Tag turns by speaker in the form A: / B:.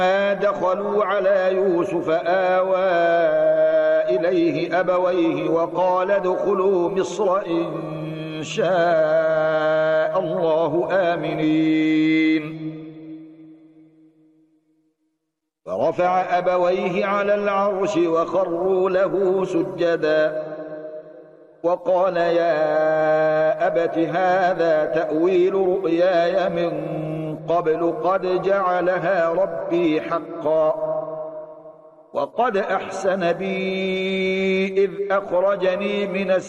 A: دخلوا على يوسف آوى إليه أبويه وقال ادخلوا مصر إن شاء الله آمنين. فرفع أبويه على العرش وخروا له سجدا وقال يا أبت هذا تأويل رؤياي من قبل قد جعلها ربي حقا وقد أحسن بي إذ أخرجني من